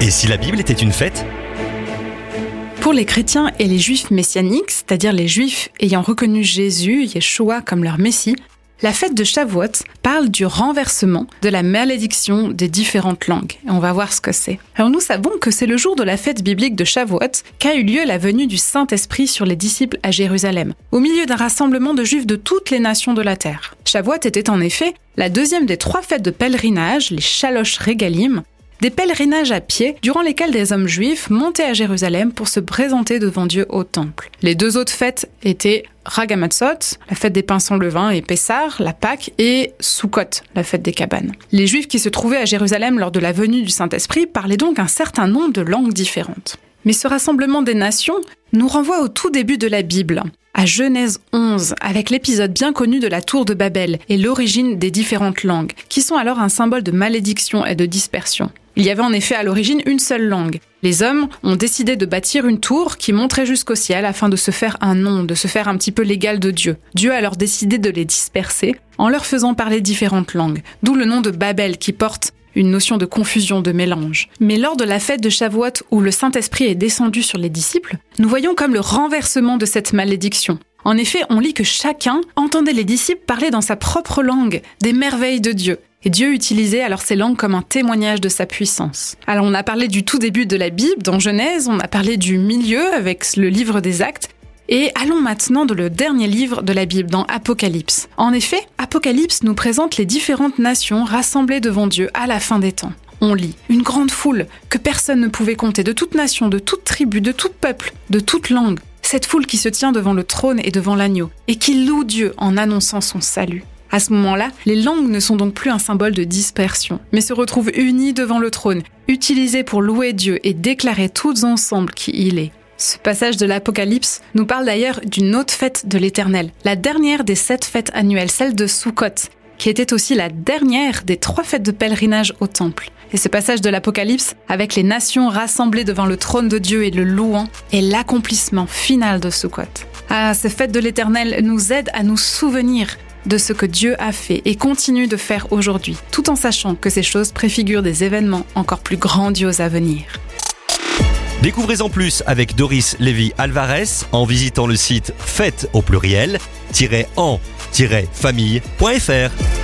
Et si la Bible était une fête ? Pour les chrétiens et les juifs messianiques, c'est-à-dire les juifs ayant reconnu Jésus, Yeshua, comme leur Messie, la fête de Shavuot parle du renversement de la malédiction des différentes langues. Et on va voir ce que c'est. Alors nous savons que c'est le jour de la fête biblique de Shavuot qu'a eu lieu la venue du Saint-Esprit sur les disciples à Jérusalem, au milieu d'un rassemblement de juifs de toutes les nations de la terre. Shavuot était en effet la deuxième des 3 fêtes de pèlerinage, les Shalosh Regalim, des pèlerinages à pied durant lesquels des hommes juifs montaient à Jérusalem pour se présenter devant Dieu au temple. Les 2 autres fêtes étaient Chag HaMatzot, la fête des pains sans levain, et Pessah, la Pâque, et Sukkot, la fête des cabanes. Les Juifs qui se trouvaient à Jérusalem lors de la venue du Saint-Esprit parlaient donc un certain nombre de langues différentes. Mais ce rassemblement des nations nous renvoie au tout début de la Bible, à Genèse 11, avec l'épisode bien connu de la tour de Babel et l'origine des différentes langues, qui sont alors un symbole de malédiction et de dispersion. Il y avait en effet à l'origine une seule langue. Les hommes ont décidé de bâtir une tour qui monterait jusqu'au ciel afin de se faire un nom, de se faire un petit peu l'égal de Dieu. Dieu a alors décidé de les disperser en leur faisant parler différentes langues, d'où le nom de Babel qui porte une notion de confusion, de mélange. Mais lors de la fête de Shavuot où le Saint-Esprit est descendu sur les disciples, nous voyons comme le renversement de cette malédiction. En effet, on lit que chacun entendait les disciples parler dans sa propre langue des merveilles de Dieu. Et Dieu utilisait alors ces langues comme un témoignage de sa puissance. Alors on a parlé du tout début de la Bible, dans Genèse, on a parlé du milieu avec le livre des Actes, et allons maintenant dans le dernier livre de la Bible, dans Apocalypse. En effet, Apocalypse nous présente les différentes nations rassemblées devant Dieu à la fin des temps. On lit une grande foule que personne ne pouvait compter, de toute nation, de toute tribu, de tout peuple, de toute langue. Cette foule qui se tient devant le trône et devant l'agneau, et qui loue Dieu en annonçant son salut. À ce moment-là, les langues ne sont donc plus un symbole de dispersion, mais se retrouvent unies devant le trône, utilisées pour louer Dieu et déclarer tous ensemble qui il est. Ce passage de l'Apocalypse nous parle d'ailleurs d'une autre fête de l'Éternel, la dernière des 7 fêtes annuelles, celle de Sukkot, qui était aussi la dernière des 3 fêtes de pèlerinage au temple. Et ce passage de l'Apocalypse, avec les nations rassemblées devant le trône de Dieu et le louant, est l'accomplissement final de Sukkot. Ces fêtes de l'Éternel nous aident à nous souvenir de ce que Dieu a fait et continue de faire aujourd'hui, tout en sachant que ces choses préfigurent des événements encore plus grandioses à venir. Découvrez-en plus avec Doris Lévy-Alvarez en visitant le site fête au pluriel-en-famille.fr.